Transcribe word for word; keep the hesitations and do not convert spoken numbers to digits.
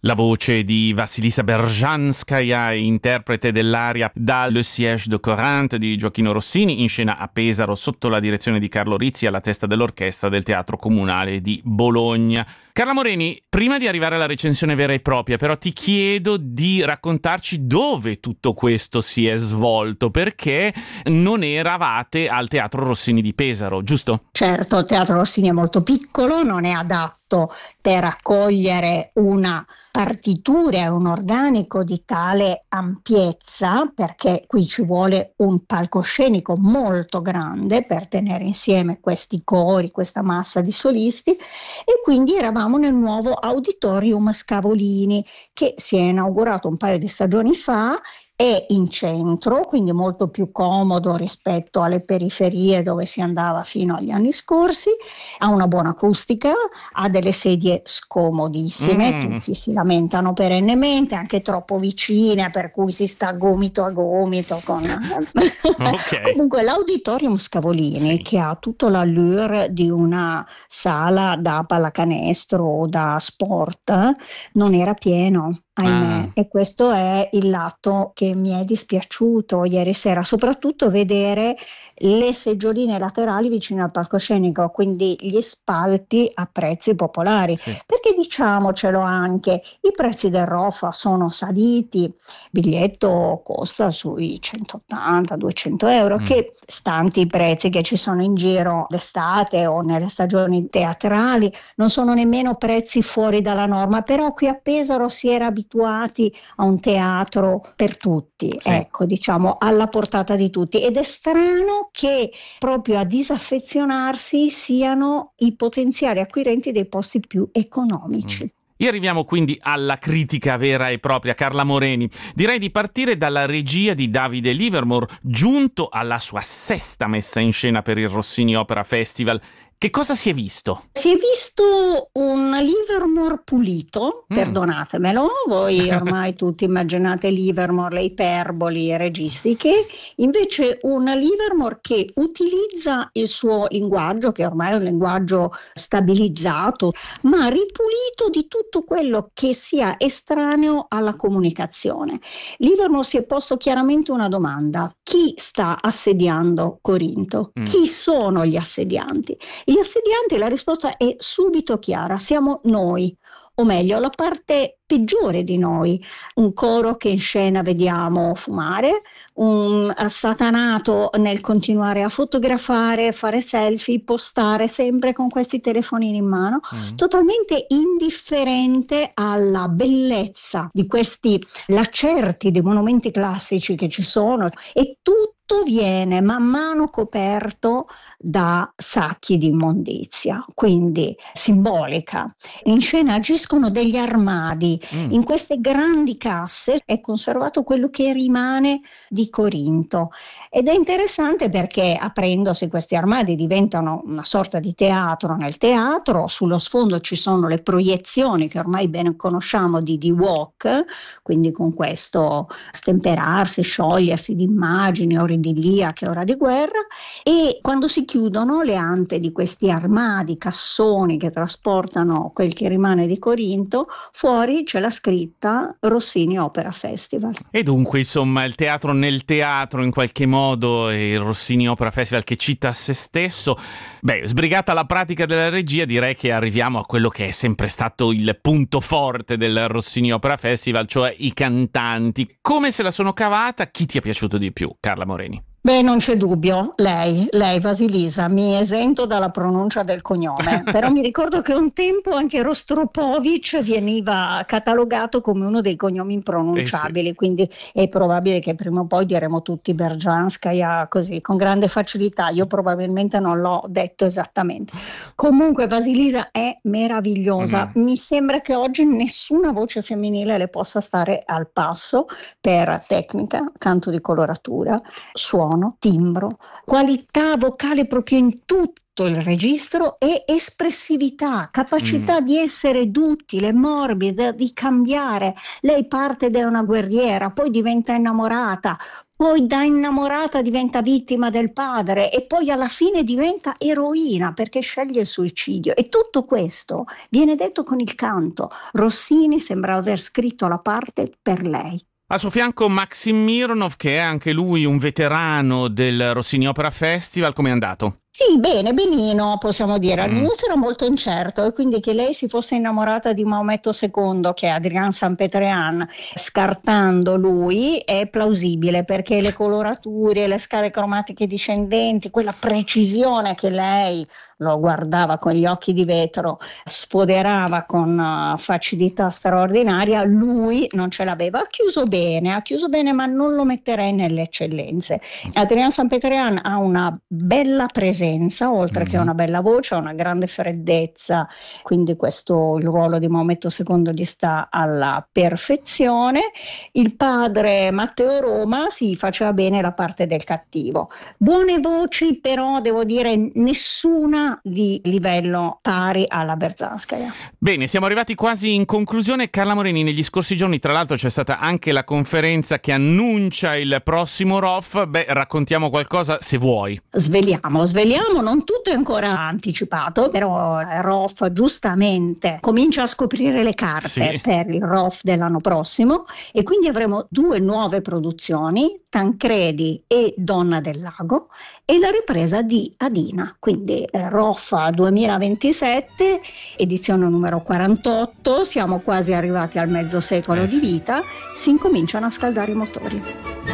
La voce di Vassilisa Berzhanskaya, interprete dell'aria da Le Siège de Corinthe di Gioachino Rossini, in scena a Pesaro sotto la direzione di Carlo Rizzi alla testa dell'orchestra del Teatro Comunale di Bologna. Carla Moreni, prima di arrivare alla recensione vera e propria, però ti chiedo di raccontarci dove tutto questo si è svolto, perché non eravate al Teatro Rossini di Pesaro, giusto? Certo, il Teatro Rossini è molto piccolo, non è adatto per accogliere una partitura e un organico di tale ampiezza, perché qui ci vuole un palcoscenico molto grande per tenere insieme questi cori, questa massa di solisti, e quindi eravamo nel nuovo Auditorium Scavolini, che si è inaugurato un paio di stagioni fa. È in centro, quindi molto più comodo rispetto alle periferie dove si andava fino agli anni scorsi, ha una buona acustica, ha delle sedie scomodissime, Mm. tutti si lamentano perennemente, anche troppo vicine, per cui si sta gomito a gomito con... Ok. Comunque l'Auditorium Scavolini, Sì. che ha tutto l'allure di una sala da pallacanestro o da sport, non era pieno. Ahimè, Ah. e questo è il lato che mi è dispiaciuto ieri sera, soprattutto vedere le seggioline laterali vicino al palcoscenico, quindi gli spalti a prezzi popolari, Sì. perché diciamocelo anche, i prezzi del Rofa sono saliti, il biglietto costa sui centottanta duecento euro, Mm. che stanti i prezzi che ci sono in giro d'estate o nelle stagioni teatrali, non sono nemmeno prezzi fuori dalla norma, però qui a Pesaro si era abituati a un teatro per tutti, Sì. ecco, diciamo alla portata di tutti, ed è strano che proprio a disaffezionarsi siano i potenziali acquirenti dei posti più economici. Mm. E arriviamo quindi alla critica vera e propria. Carla Moreni, direi di partire dalla regia di Davide Livermore, giunto alla sua sesta messa in scena per il Rossini Opera Festival. Che cosa si è visto? Si è visto un Livermore pulito, Mm. perdonatemelo, voi ormai tutti immaginate Livermore, le iperboli registiche, invece un Livermore che utilizza il suo linguaggio, che ormai è un linguaggio stabilizzato, ma ripulito di tutto quello che sia estraneo alla comunicazione. Livermore si è posto chiaramente una domanda: chi sta assediando Corinto? Mm. Chi sono gli assedianti? Gli assedianti, la risposta è subito chiara: siamo noi, o meglio la parte peggiore di noi, un coro che in scena vediamo fumare, un assatanato nel continuare a fotografare, fare selfie, postare sempre con questi telefonini in mano, Mm. totalmente indifferente alla bellezza di questi lacerti dei monumenti classici che ci sono, e tutto viene man mano coperto da sacchi di immondizia, quindi simbolica. In scena agiscono degli armadi. Mm. In queste grandi casse è conservato quello che rimane di Corinto, ed è interessante perché aprendosi questi armadi diventano una sorta di teatro nel teatro. Sullo sfondo ci sono le proiezioni che ormai ben conosciamo di The Walk, quindi con questo stemperarsi, sciogliersi di immagini, ora di Iliache, ora di guerra, e quando si chiudono le ante di questi armadi, cassoni che trasportano quel che rimane di Corinto, fuori c'è la scritta Rossini Opera Festival. E dunque, insomma, il teatro nel teatro in qualche modo, e il Rossini Opera Festival che cita se stesso. Beh, sbrigata la pratica della regia, direi che arriviamo a quello che è sempre stato il punto forte del Rossini Opera Festival, cioè i cantanti. Come se la sono cavata? Chi ti è piaciuto di più, Carla Moreni? Beh, non c'è dubbio, lei, lei Vasilisa, mi esento dalla pronuncia del cognome, però mi ricordo che un tempo anche Rostropovich veniva catalogato come uno dei cognomi impronunciabili, Eh sì. quindi è probabile che prima o poi diremo tutti Berzhanskaya così, con grande facilità. Io probabilmente non l'ho detto esattamente. Comunque Vasilisa è meravigliosa, Mm. mi sembra che oggi nessuna voce femminile le possa stare al passo per tecnica, canto di coloratura, suono, timbro, qualità vocale proprio in tutti tutto il registro è espressività, capacità Mm. di essere duttile, morbida, di cambiare. Lei parte da una guerriera, poi diventa innamorata, poi da innamorata diventa vittima del padre e poi alla fine diventa eroina perché sceglie il suicidio. E tutto questo viene detto con il canto. Rossini sembra aver scritto la parte per lei. Al suo fianco Maxim Mironov, che è anche lui un veterano del Rossini Opera Festival. Come è andato? Sì, bene, benino, possiamo dire. Mm. All'inizio era molto incerto e quindi che lei si fosse innamorata di Maometto secondo, che è Adrian Sanpetréan, scartando lui, è plausibile perché le colorature, le scale cromatiche discendenti, quella precisione che lei lo guardava con gli occhi di vetro, sfoderava con uh, facilità straordinaria, lui non ce l'aveva. Ha chiuso bene, ha chiuso bene, ma non lo metterei nelle eccellenze. Adrian Sanpetréan ha una bella presenza, oltre Mm-hmm. che una bella voce, ha una grande freddezza, quindi questo, il ruolo di Maometto secondo gli sta alla perfezione. Il padre Matteo Roma si faceva bene la parte del cattivo. Buone voci, però devo dire nessuna di livello pari alla Berzanskaya. Bene, siamo arrivati quasi in conclusione. Carla Morini, negli scorsi giorni tra l'altro c'è stata anche la conferenza che annuncia il prossimo R O F. Beh, raccontiamo qualcosa se vuoi. Sveliamo, sveliamo, non tutto è ancora anticipato, però il R O F giustamente comincia a scoprire le carte Sì. per il R O F dell'anno prossimo e quindi avremo due nuove produzioni, Tancredi e Donna del Lago, e la ripresa di Adina, quindi eh, R O F duemilaventisette, edizione numero quarantotto, siamo quasi arrivati al mezzo secolo Eh di sì. vita, si incominciano a scaldare i motori.